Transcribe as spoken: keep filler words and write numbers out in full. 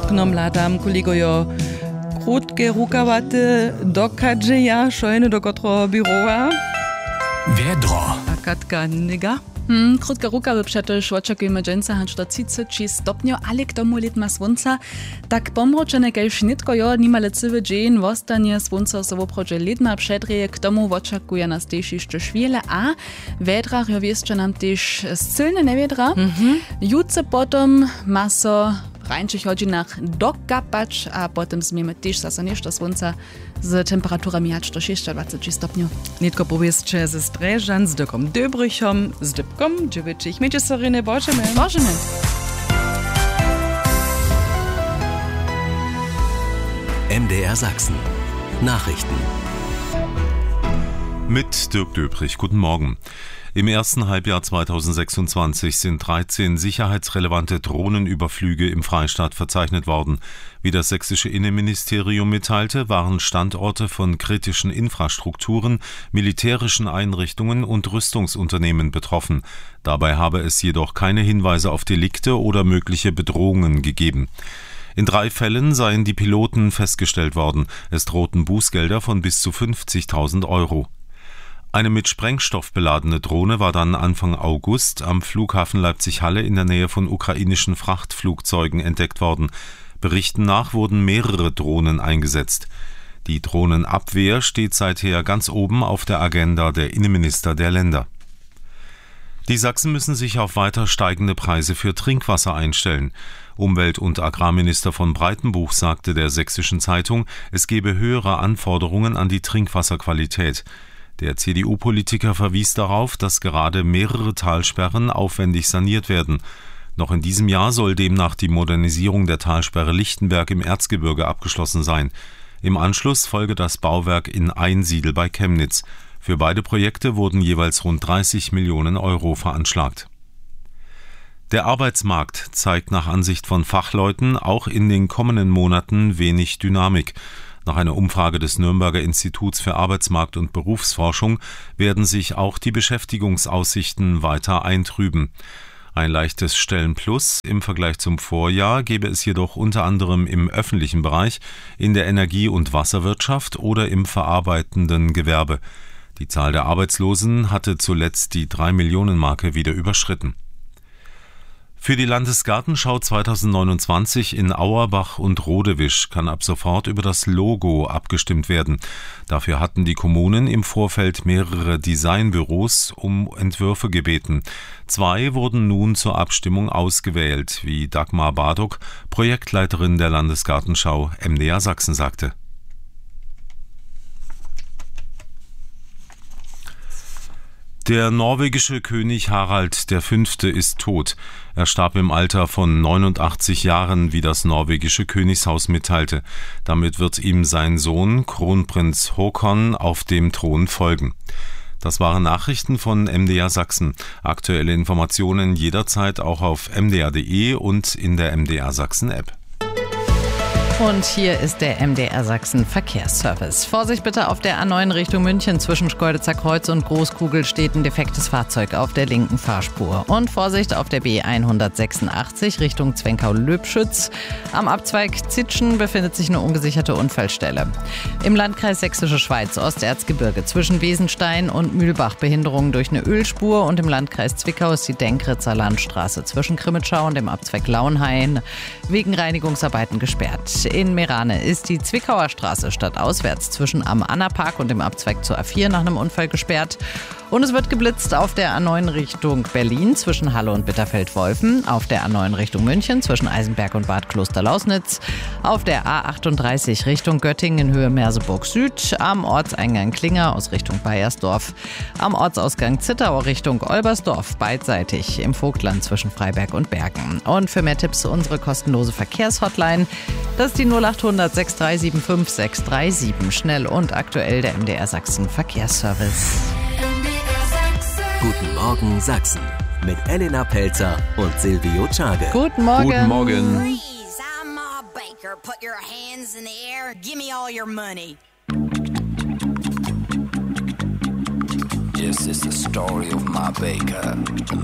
oknom hľadám, koliko jo krutke rukavaty dokaže ja šojne do kotroho byrova. Vedro. A Katka Niga. Hmm, krótka rukawy przecież oczekujemy dżęca aż do trzydzieści stopni, ale k tomu lit ma słońca. Tak pomroczene kaj šnitko jo nimale cywy dzień wostanie słońca so woprodzie lit ma przedrieje, k tomu oczekuje nas też jeszcze chwile, a wedrach jo wieszcze nam też silne newiedra. Mm-hmm. Jutce potom ma so w rańszych godzinach dokapać, a potem zmiemy też zase nieszto słońca z temperaturami aż do dwadzieścia stopni. Nitko powiedzcie ze Streżan, z Dykom Döbrichom, z Dybkom dziewięć. Miejcie soriny, bożemy. Bożemy. M D R Sachsen. Nachrichten. Mit Dirk Döbrich. Guten Morgen. Im ersten Halbjahr zweitausendsechsundzwanzig sind dreizehn sicherheitsrelevante Drohnenüberflüge im Freistaat verzeichnet worden. Wie das sächsische Innenministerium mitteilte, waren Standorte von kritischen Infrastrukturen, militärischen Einrichtungen und Rüstungsunternehmen betroffen. Dabei habe es jedoch keine Hinweise auf Delikte oder mögliche Bedrohungen gegeben. In drei Fällen seien die Piloten festgestellt worden. Es drohten Bußgelder von bis zu fünfzigtausend Euro. Eine mit Sprengstoff beladene Drohne war dann Anfang August am Flughafen Leipzig-Halle in der Nähe von ukrainischen Frachtflugzeugen entdeckt worden. Berichten nach wurden mehrere Drohnen eingesetzt. Die Drohnenabwehr steht seither ganz oben auf der Agenda der Innenminister der Länder. Die Sachsen müssen sich auf weiter steigende Preise für Trinkwasser einstellen. Umwelt- und Agrarminister von Breitenbuch sagte der Sächsischen Zeitung, es gebe höhere Anforderungen an die Trinkwasserqualität. Der C D U-Politiker verwies darauf, dass gerade mehrere Talsperren aufwendig saniert werden. Noch in diesem Jahr soll demnach die Modernisierung der Talsperre Lichtenberg im Erzgebirge abgeschlossen sein. Im Anschluss folge das Bauwerk in Einsiedel bei Chemnitz. Für beide Projekte wurden jeweils rund dreißig Millionen Euro veranschlagt. Der Arbeitsmarkt zeigt nach Ansicht von Fachleuten auch in den kommenden Monaten wenig Dynamik. Nach einer Umfrage des Nürnberger Instituts für Arbeitsmarkt und Berufsforschung werden sich auch die Beschäftigungsaussichten weiter eintrüben. Ein leichtes Stellenplus im Vergleich zum Vorjahr gäbe es jedoch unter anderem im öffentlichen Bereich, in der Energie- und Wasserwirtschaft oder im verarbeitenden Gewerbe. Die Zahl der Arbeitslosen hatte zuletzt die drei Millionen Marke wieder überschritten. Für die Landesgartenschau zweitausendneunundzwanzig in Auerbach und Rodewisch kann ab sofort über das Logo abgestimmt werden. Dafür hatten die Kommunen im Vorfeld mehrere Designbüros um Entwürfe gebeten. Zwei wurden nun zur Abstimmung ausgewählt, wie Dagmar Bardock, Projektleiterin der Landesgartenschau M D R Sachsen, sagte. Der norwegische König Harald der Fünfte ist tot. Er starb im Alter von neunundachtzig Jahren, wie das norwegische Königshaus mitteilte. Damit wird ihm sein Sohn, Kronprinz Håkon, auf dem Thron folgen. Das waren Nachrichten von M D R Sachsen. Aktuelle Informationen jederzeit auch auf m d r punkt d e und in der M D R Sachsen App. Und hier ist der M D R Sachsen Verkehrsservice. Vorsicht bitte auf der A neun Richtung München zwischen Schkeuditzer Kreuz und Großkugel steht ein defektes Fahrzeug auf der linken Fahrspur. Und Vorsicht auf der B hundertsechsundachtzig Richtung Zwenkau-Löbschütz. Am Abzweig Zitschen befindet sich eine ungesicherte Unfallstelle. Im Landkreis Sächsische Schweiz, Osterzgebirge zwischen Wesenstein und Mühlbach Behinderungen durch eine Ölspur und im Landkreis Zwickau ist die Denkritzer Landstraße zwischen Krimitschau und dem Abzweig Lauenhain wegen Reinigungsarbeiten gesperrt. In Meerane ist die Zwickauer Straße stadtauswärts zwischen am Anna-Park und dem Abzweig zur A vier nach einem Unfall gesperrt. Und es wird geblitzt auf der A neun Richtung Berlin zwischen Halle und Bitterfeld-Wolfen, auf der A neun Richtung München zwischen Eisenberg und Bad Kloster-Lausnitz, auf der A achtunddreißig Richtung Göttingen in Höhe Merseburg Süd, am Ortseingang Klinger aus Richtung Baiersdorf, am Ortsausgang Zittau Richtung Olbersdorf, beidseitig im Vogtland zwischen Freiberg und Bergen. Und für mehr Tipps unsere kostenlose Verkehrshotline, das ist die null achthundert sechs drei sieben fünf sechs drei sieben, schnell und aktuell der M D R Sachsen Verkehrsservice. Guten Morgen Sachsen mit Elena Pelzer und Silvio Czage. Guten Morgen. Guten Morgen. Please, I'm Ma Baker. Put your hands in the air. Give me all your money. This is the story of Ma Baker.